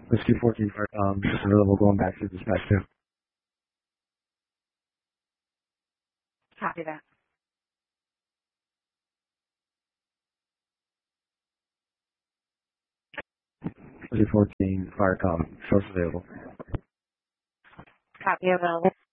Whiskey 14 fire just available going back to dispatch 2. Copy that. Whiskey 14 fire com source available. Copy available.